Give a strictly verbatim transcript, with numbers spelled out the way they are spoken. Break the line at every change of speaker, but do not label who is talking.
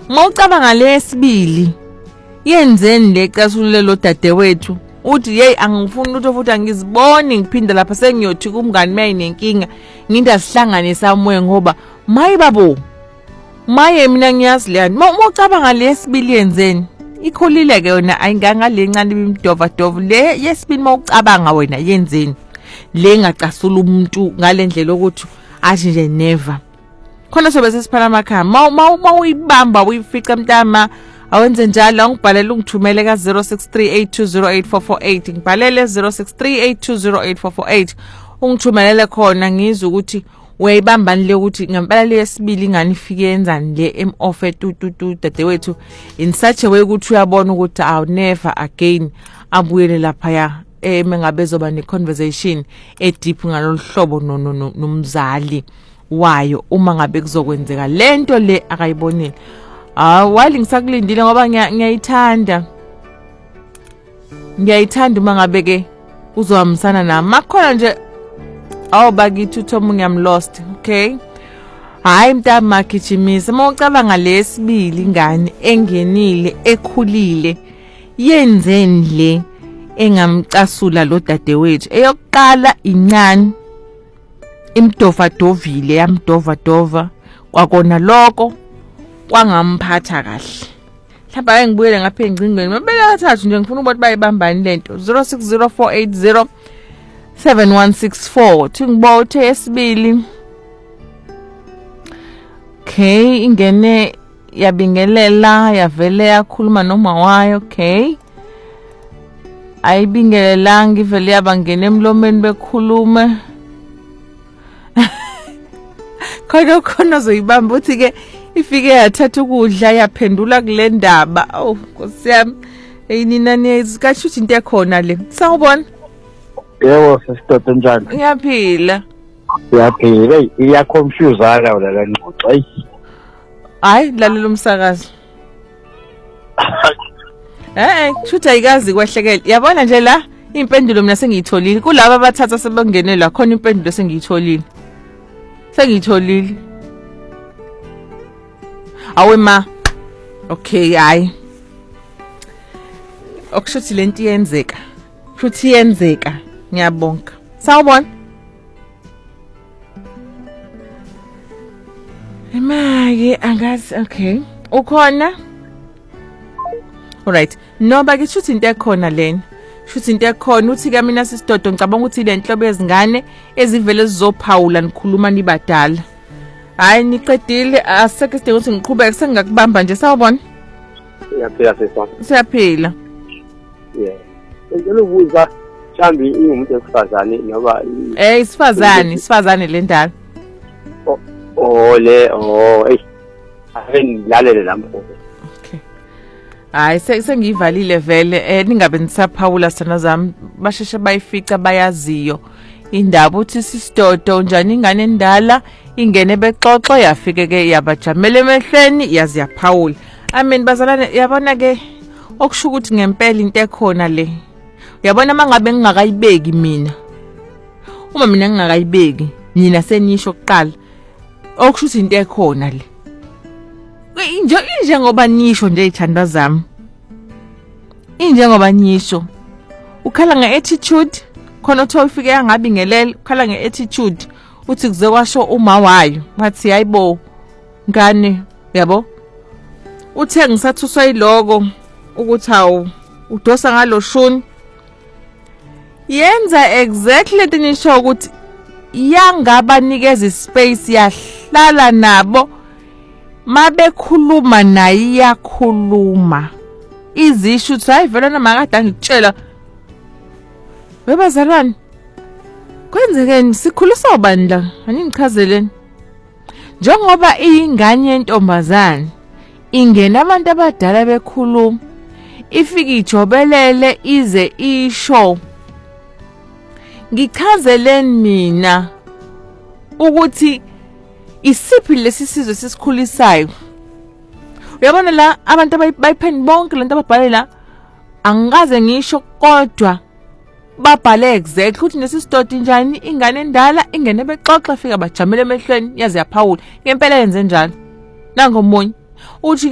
Mawucabanga lesibili yenzeni le casulelo dadewethu uthi hey angifuni ukuthi futhi angiziboni ngiphinda lapha sengiyothi kumngani maye nenkinga nginda sihlangane samoya ngoba maye babo maye mina ngiyazi leyani mawucabanga lesibili yenzeni ikhulile ke yona ayinganga lencane imidova dova le yesibili mawucabanga wena yenzeni le ngacasula umuntu ngalendlela ukuthi athi nje never khona sobe sesiphala amakhaya mawuyibamba uyifica mntama awenze njalo ngibhalele ungithumele ka zero six three eight two zero eight four four eight ngibhalele zero six three eight two zero eight four four eight ungithumelele khona ngizwe ukuthi uyayibamba le ukuthi ngempela le yesibili ingani ifike yenzani le em offer tu tu tu dadewethu in such a way ukuthi uyabona ukuthi I'll never again abuyele lapha ya emengabe zoba ne conversation e deep ngalolu hlobo nomzali wayo uma ngabe kuzokwenzeka lento le akayibonile. Ah while ngisakulindile ngoba ngiyayithanda ngiyayithanda uma ngabe ke uzohambisana nami makhona nje awubakithi uThomo ngiyamlost. Okay, hayi mntama gijimisa mawucabanga lesibili ingane engenile ekhulile yenzeni le engamcasula lo dadewethu eyokuqala incane imdova dovile yamdova dova kwakona lokho kwangamphatha kahle mhlawumbe engibuyele ngapha engcingweni mabela kathathu nje ngifuna ukuthi bayibambani lento zero six zero four eight zero seven one six four thi ngibothe yesibili. Okay, ingene yabingelela yavele yakhuluma noma wayo. Okay, ayibingelelanga ivele yabangena emlomeni bekhulume khona khona zoyibamba uthi ke ifike yathatha ukudla yaphendula kule ndaba. Oh Nkosi yami eyinina niyizikasho ukuthi into ekhona le sawubona.
Yebo sesidoda njani?
Ngiyaphila.
Ngiyaphila iya confuse ala la ngxoxo ayi.
Hayi lalela umsakazo. Eh kushuthi ayikazi kwehlekela yabona nje la impendulo mina sengiyitholile kulabo abathatha sebengenela khona impendulo sengiyitholile sengiyitholile awe ma. Okay hayi okushuthi lento iyenzeka futhi iyenzeka ngiyabonga sawubona imake angazi. Okay ukhona alright noba ke shuthi into ekhona lena shuthi into ekhona uthi ke mina sisidodo ngicabanga ukuthi le nhlobo ezingane ezivele zizophawula nikhuluma nibadala hayi niqedile aseke sidinga ukuthi ngiqhubeke sengingakubamba nje sawubona.
Siyaphila sesona.
Siyaphila.
Yeah. Ngicela ukubuza mhlambi ingumuntu esifazane noba
eh isifazane isifazane le ndala.
Oh oh le oh eh ayilalele lapho.
Okay. Hayi sengiyivalile vele eh ningabe nisaphawula sana zami basheshe bayifica bayaziyo indaba uthi sisidodo njani ingane endala ingene bexoxo yafike ke yabajamela emehlweni yazi yaphawula. Amen bazalane yabona ke okusho ukuthi ngempela into ekhona le uyabona mangabe ngingakayibeki mina uma mina ngingakayibeki nina senisho kuqala okusho ukuthi into ekhona le inje inje ngoba nisho nje izithandwa zami inje ngoba nisho ukhala ngeattitude khona uthi ufike yangabingelela ukhala ngeattitude uthi kuze kwasho uma wayo bathi hayibo ngane yabo uthe ngisathuswa yiloko ukuthi awu udosa ngaloshuni yenza exactly tinisho ukuthi yangabanikeza ispace yahlala nabo mabekhuluma naye yakhuluma izisho uthi hayi vele noma kade angitshela bebazalwane kwenzekeni sikhulisa ubani la aningichazeleni njengoba iyingane yentombazane ingena abantu abadala bekhuluma ifike ijobelele ize isho ngichazeleni mina ukuthi isiphi lesi sizwe sisikhulisayo. Uyabona la abantu abayipheni bonke lento ababhale la angikaze ngisho kodwa babhale exactly ukuthi nesisidoda njani ingane endala ingene bexoxa fika bajamela emehlweni yazi yaphawula ngempela yenze njalo nangomunye uthi